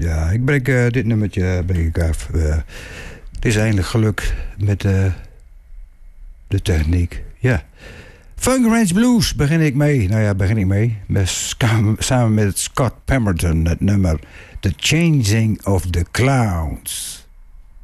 Ja, ik breek dit nummertje af. Het is eindelijk geluk met de techniek. Ja. Funk Ranch Blues begin ik mee. Nou ja, samen met Scott Pemberton, het nummer The Changing of the Clouds.